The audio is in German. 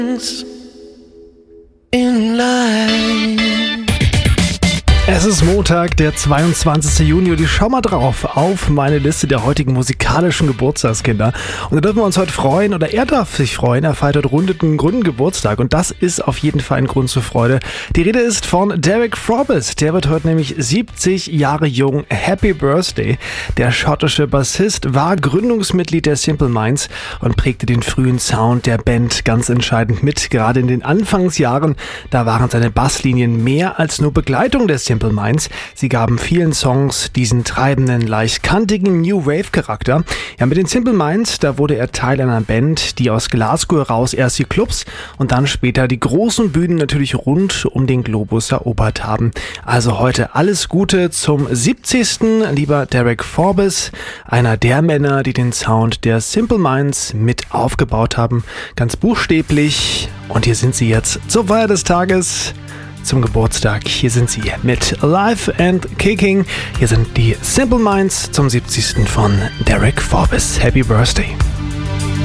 in life. Es ist Montag, der 22. Juni und ich schau mal drauf auf meine Liste der heutigen musikalischen Geburtstagskinder. Und da dürfen wir uns heute freuen, oder er darf sich freuen, er feiert heute runden Geburtstag und das ist auf jeden Fall ein Grund zur Freude. Die Rede ist von Derek Forbes, der wird heute nämlich 70 Jahre jung. Happy Birthday! Der schottische Bassist war Gründungsmitglied der Simple Minds und prägte den frühen Sound der Band ganz entscheidend mit. Gerade in den Anfangsjahren, da waren seine Basslinien mehr als nur Begleitung der Simple Minds. Sie gaben vielen Songs diesen treibenden, leicht kantigen New Wave Charakter. Ja, mit den Simple Minds, da wurde er Teil einer Band, die aus Glasgow heraus erst die Clubs und dann später die großen Bühnen natürlich rund um den Globus erobert haben. Also heute alles Gute zum 70. lieber Derek Forbes, einer der Männer, die den Sound der Simple Minds mit aufgebaut haben. Ganz buchstäblich. Und hier sind sie jetzt zur Feier des Tages. Zum Geburtstag. Hier sind sie mit Alive and Kicking. Hier sind die Simple Minds zum 70. von Derek Forbes. Happy Birthday.